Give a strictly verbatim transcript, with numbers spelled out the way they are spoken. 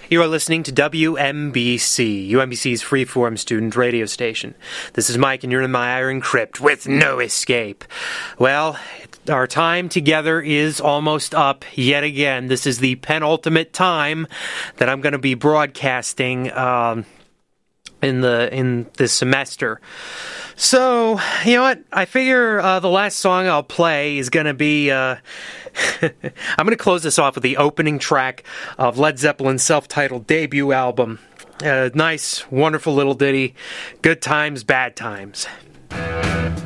You are listening to W M B C, U M B C's freeform student radio station. This is Mike, and you're in my iron crypt with no escape. Well, our time together is almost up yet again. This is the penultimate time that I'm going to be broadcasting um, in the in this semester. So, you know what? I figure uh, the last song I'll play is going to be... Uh, I'm going to close this off with the opening track of Led Zeppelin's self-titled debut album. Uh, nice, wonderful little ditty. Good times, bad times.